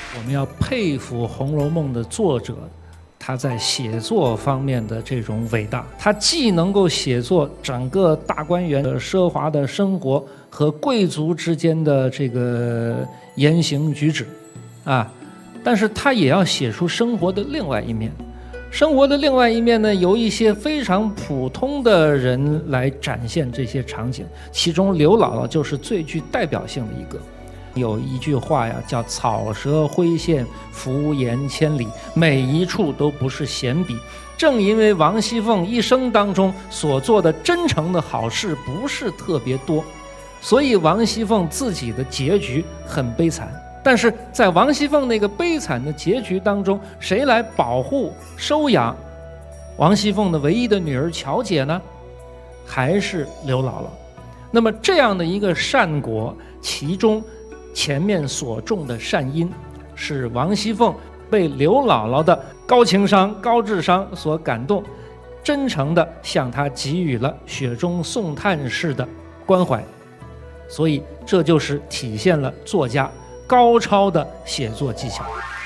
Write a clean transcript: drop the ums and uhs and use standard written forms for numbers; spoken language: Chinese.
我们要佩服《红楼梦》的作者，他在写作方面的这种伟大。他既能够写作整个大观园的奢华的生活和贵族之间的这个言行举止，但是他也要写出生活的另外一面。生活的另外一面呢，由一些非常普通的人来展现这些场景，其中刘姥姥就是最具代表性的一个。有一句话呀，叫草蛇灰线，浮言千里，每一处都不是闲笔。正因为王熙凤一生当中所做的真诚的好事不是特别多，所以王熙凤自己的结局很悲惨。但是在王熙凤那个悲惨的结局当中，谁来保护收养王熙凤的唯一的女儿巧姐呢？还是刘姥姥。那么这样的一个善果，其中前面所种的善因，是王熙凤被刘姥姥的高情商、高智商所感动，真诚地向她给予了雪中送炭式的关怀。所以这就是体现了作家高超的写作技巧。